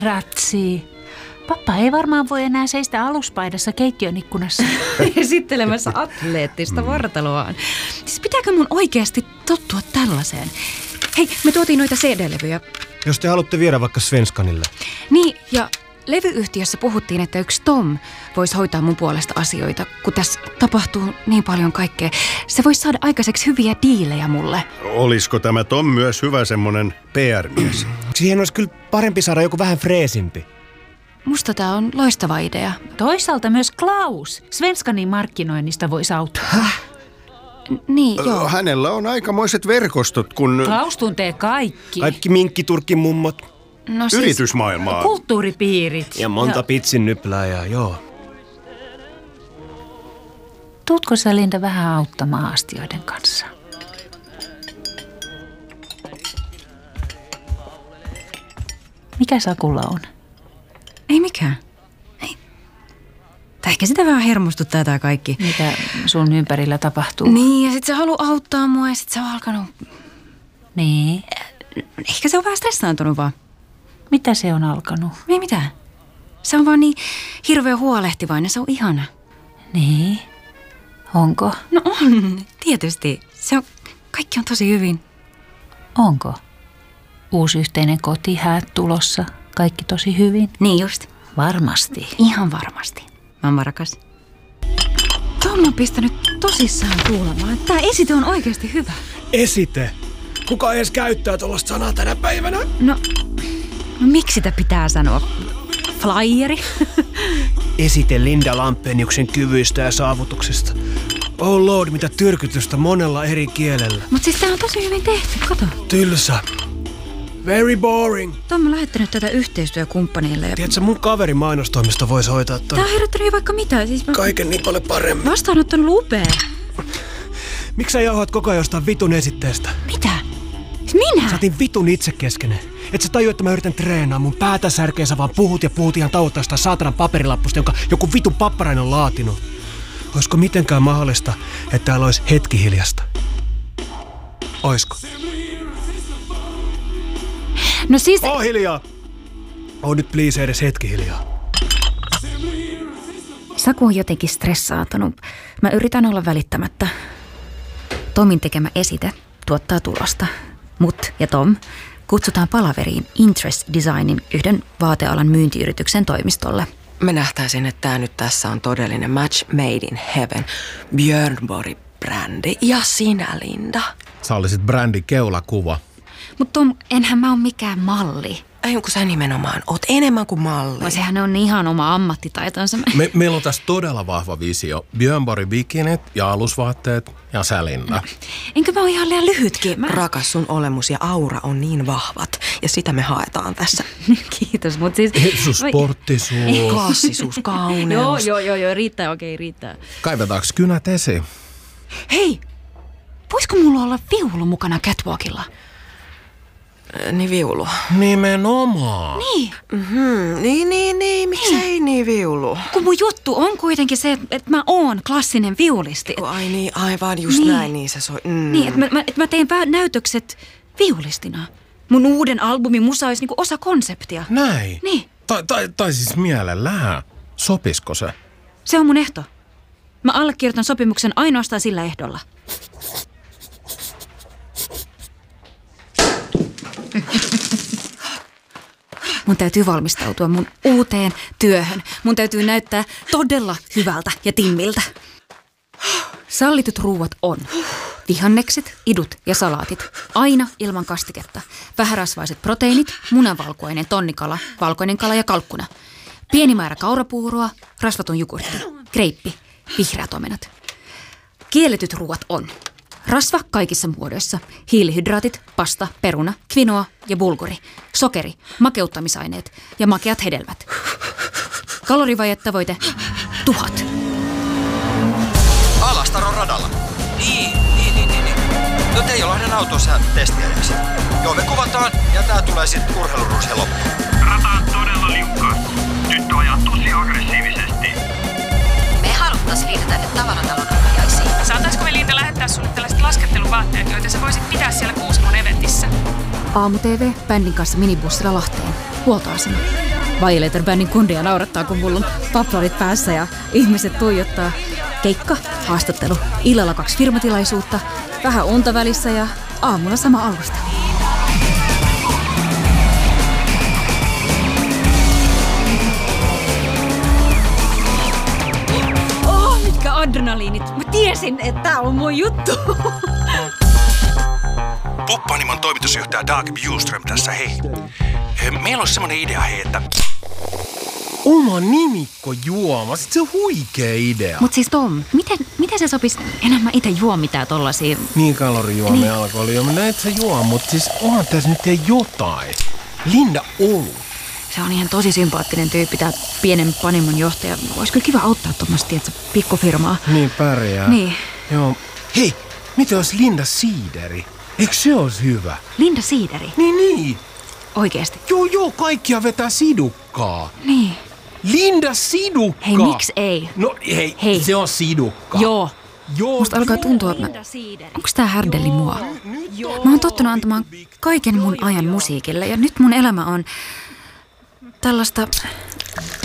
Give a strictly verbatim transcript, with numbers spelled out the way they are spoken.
Ratsi. Pappa ei varmaan voi enää seistä aluspaidassa keittiön ikkunassa. Esittelemässä atleettista vartaloaan. Siis pitääkö mun oikeasti tottua tällaiseen? Hei, me tuotiin noita C D-levyjä. Jos te haluatte viedä vaikka Svenskanille. Niin, ja levyyhtiössä puhuttiin, että yksi Tom voisi hoitaa mun puolesta asioita, kun tässä tapahtuu niin paljon kaikkea. Se voisi saada aikaiseksi hyviä diilejä mulle. Olisiko tämä Tom myös hyvä semmonen P R-mies? Siihen olisi kyllä parempi saada joku vähän freesimpi. Musta tää on loistava idea. Toisaalta myös Klaus Svenskanin markkinoinnista voisi auttaa. Häh? N- niin, joo. Hänellä on aikamoiset verkostot, kun Klaus tuntee kaikki. Kaikki minkkiturkin mummot. No siis, yritysmaailmaa. Kulttuuripiirit. Ja monta ja pitsin nyplääjää, joo. Tuutko sä, Linda, vähän auttamaan astioiden kanssa? Mikä Sakulla on? Ei mikään. Ei. Tai ehkä sitä vähän hermostuttaa tää kaikki. Mitä sun ympärillä tapahtuu? Niin, ja sit se haluaa auttaa mua ja sit se on alkanut... Niin. Ehkä se on vähän stressaantunut vaan. Mitä se on alkanut? Ei mitään. Se on vaan niin hirveän huolehtivainen, se on ihana. Niin. Onko? No on, tietysti. Se on, kaikki on tosi hyvin. Onko? Uusi yhteinen koti, häät tulossa, kaikki tosi hyvin? Niin just. Varmasti. Ihan varmasti. Mamma rakas. Tom on pistänyt tosissaan kuulemaan, että tää esite on oikeasti hyvä. Esite? Kuka edes käyttää tuollaista sanaa tänä päivänä? No, no miksi sitä pitää sanoa? Flyeri? Esite Linda Lampeniuksen kyvyistä ja saavutuksista. Oh lord, mitä tyrkytystä monella eri kielellä. Mut siis tää on tosi hyvin tehty, kato. Tylsä. Very boring. Tom on lähettänyt tätä yhteistyökumppaneille. Ja... Tiedätkö, mun kaveri mainostoimista voisi hoitaa ton. Tää on herättänyt vaikka mitä. Siis mä... Kaiken niin paljon paremmin. Vastaanotto on ollut upea. Miksi sä jauhat koko ajan jostain vitun esitteestä? Mitä? Minä? Sä otin vitun itsekeskinen. Et sä tajua, että mä yritän treenaa. Mun päätä särkee, sä vaan puhut ja puhut ihan tauottaa jostain saatanan paperilappusta, jonka joku vitun papparainen on laatinut. Oisko mitenkään mahdollista, että täällä olisi hetki hiljasta? Oisko? No siis... Oo hiljaa! Oo nyt please edes hetki hiljaa. Saku on jotenkin stressaantunut. Mä yritän olla välittämättä. Tomin tekemä esite tuottaa tulosta. Mut ja Tom kutsutaan palaveriin Interest Designin yhden vaatealan myyntiyrityksen toimistolle. Mä nähtäisin, että tää nyt tässä on todellinen match made in heaven. Björn Borg-brändi ja sinä, Linda. Sä olisit brändin keulakuva. Mut Tom, enhän mä oo mikään malli. Ei, kun sä nimenomaan oot enemmän kuin malli. No sehän on ihan oma ammattitaitonsa. Me, meillä on tässä todella vahva visio. Björn Borgin bikinit ja alusvaatteet ja sä, Linda. No, enkö mä oo ihan liian lyhytkin? Mä... Rakas, sun olemus ja aura on niin vahvat. Ja sitä me haetaan tässä. Kiitos, mut siis... Sun sporttisuus. Klassisuus, kauneus. joo, joo, joo, joo, riittää, okei, riittää. Kaivetaanko kynät esiin? Hei, voisiko mulla olla viulu mukana catwalkilla? Niin viulu. Nimenomaan. Niin. Mm-hmm. Niin, niin, niin. Miksei niin. niin viulu? Kun mun juttu on kuitenkin se, että mä oon klassinen viulisti. Et... Ai niin, aivan just niin. näin, niin se soi. Mm. Niin, että mä, mä, et mä teen näytökset viulistina. Mun uuden albumin musa olisi niinku osa konseptia. Näin? Niin. Tai, tai, tai siis mielellään. Sopisko se? Se on mun ehto. Mä allekirjoitan sopimuksen ainoastaan sillä ehdolla. Mun täytyy valmistautua mun uuteen työhön. Mun täytyy näyttää todella hyvältä ja timmiltä. Sallitut ruuat on vihannekset, idut ja salaatit. Aina ilman kastiketta. Vähärasvaiset proteiinit, munavalkuainen, tonnikala, valkoinen kala ja kalkkuna. Pieni määrä kaurapuuroa, rasvaton jogurtti, kreippi, vihreät omenat. Kielletyt ruuat on rasva kaikissa muodoissa, hiilihydraatit, pasta, peruna, kvinoa ja bulguri, sokeri, makeuttamisaineet ja makeat hedelmät. Kalorivajetavoite tuhat. Alastaron radalla. Niin, niin, niin, niin. niin. No Teijolähden autossa testiä edessä. Joo, me kuvataan ja tää tulee sitten urheiluruusheen loppuun. Rata on todella liukkaasti. Tyttö ajaa tosi aggressiivisesti. Me haluttais Liita tänne Tavaratalon ohjaisiin. Saataisko me Liita lähettää sulle tällaiset lasketteluvaatteet, joita sä voisit pitää siellä Kuusamon eventissä? Aamu T V, bändin kanssa minibussilla Lahteen. Huoltoasema. Violator-bändin kundia naurattaa, kun mulla on paplarit päässä ja ihmiset tuijottaa. Keikka, haastattelu, illalla kaksi firmatilaisuutta, vähän unta välissä ja aamulla sama alusta. Oh, mitkä adrenaliinit! Mä tiesin, että tää on mun juttu! Puppanimon toimitusjohtaja Dag Bjurström tässä, hei. Meillä on semmonen idea, hei, että... Oma nimikko juoma, sit se on huikea idea. Mut siis Tom, miten, miten se sopis? Enhän mä ite juo mitään tollasia... Niin kalorijuomia niin. alkoholijuomia, näet sä juo, mut siis onhan tässä nyt ei jotain. Linda Oulu. Se on ihan tosi sympaattinen tyyppi, tää pienen panimon johtaja. Ois kyllä kiva auttaa tuommoista, tietsä, pikkufirmaa. Niin pärjää. Niin. Joo. Hei, mitä jos Linda Siideri? Eikö se olisi hyvä? Linda Siideri? Niin, niin. Oikeesti? Joo, joo, kaikkia vetää sidukkaa. Niin. Linda Sidukka! Hei, miksi ei? No hei, hei. se on Sidukka. Joo. Joo. Musta alkaa tuntua, että onks tää härdelli mua? Mä oon tottunut antamaan kaiken mun ajan musiikille ja nyt mun elämä on tällaista